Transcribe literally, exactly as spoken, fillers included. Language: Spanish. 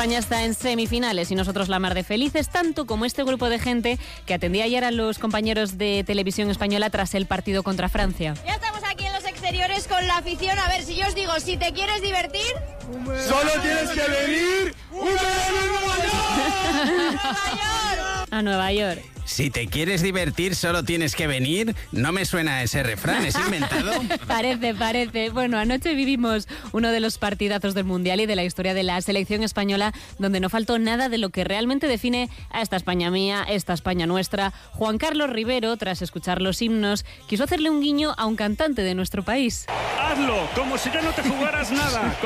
España está en semifinales y nosotros la mar de felices, tanto como este grupo de gente que atendía ayer a los compañeros de Televisión Española tras el partido contra Francia. Ya estamos aquí en los exteriores con la afición. A ver, si yo os digo, si te quieres divertir... ¡Solo tienes que venir! ¡Un verano en Nueva York! ¡Nueva York! A Nueva York. Si te quieres divertir, solo tienes que venir. No me suena ese refrán, ¿es inventado? Parece, parece. Bueno, anoche vivimos uno de los partidazos del Mundial y de la historia de la selección española, donde no faltó nada de lo que realmente define a esta España mía, esta España nuestra. Juan Carlos Rivero, tras escuchar los himnos, quiso hacerle un guiño a un cantante de nuestro país. Hazlo, como si ya no te jugaras nada.